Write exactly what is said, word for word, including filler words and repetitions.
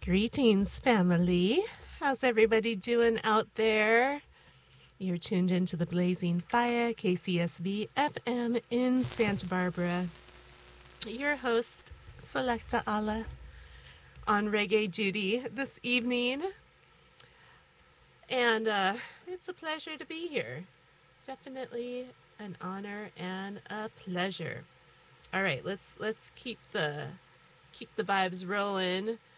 Greetings, family. How's everybody doing out there? You're tuned into the Blazing Fire, K C S V F M in Santa Barbara. Your host, Selecta Allah, on reggae duty this evening. And uh, it's a pleasure to be here. Definitely an honor and a pleasure. All right, let's let's keep the keep the vibes rolling.